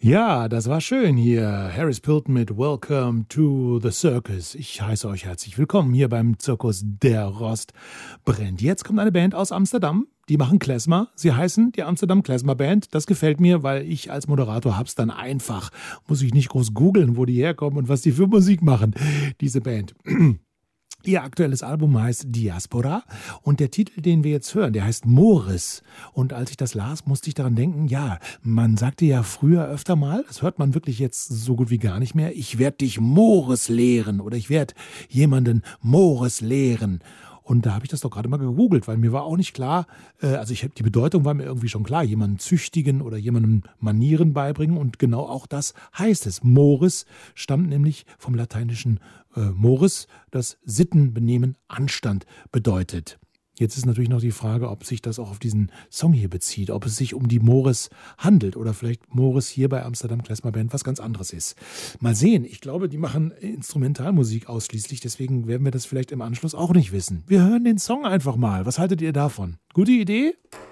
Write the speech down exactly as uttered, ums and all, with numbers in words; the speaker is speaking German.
Ja, das war schön hier. Harris Pilton mit Welcome to the Circus. Ich heiße euch herzlich willkommen hier beim Zirkus Der Rost brennt. Jetzt kommt eine Band aus Amsterdam. Die machen Klezmer. Sie heißen die Amsterdam Klezmer Band. Das gefällt mir, weil ich als Moderator hab's dann einfach. Muss ich nicht groß googeln, wo die herkommen und was die für Musik machen, diese Band. Ihr aktuelles Album heißt Diaspora und der Titel, den wir jetzt hören, der heißt Moris. Und als ich das las, musste ich daran denken, ja, man sagte ja früher öfter mal, das hört man wirklich jetzt so gut wie gar nicht mehr, ich werde dich Moris lehren oder ich werde jemanden Moris lehren. Und da habe ich das doch gerade mal gegoogelt, weil mir war auch nicht klar, äh, also ich hab, die Bedeutung war mir irgendwie schon klar, jemanden züchtigen oder jemandem Manieren beibringen und genau auch das heißt es. Moris stammt nämlich vom lateinischen äh, Mores, das Sitten, Benehmen, Anstand bedeutet. Jetzt ist natürlich noch die Frage, ob sich das auch auf diesen Song hier bezieht, ob es sich um die Moris handelt oder vielleicht Moris hier bei Amsterdam Klezmer Band was ganz anderes ist. Mal sehen, ich glaube, die machen Instrumentalmusik ausschließlich, deswegen werden wir das vielleicht im Anschluss auch nicht wissen. Wir hören den Song einfach mal. Was haltet ihr davon? Gute Idee?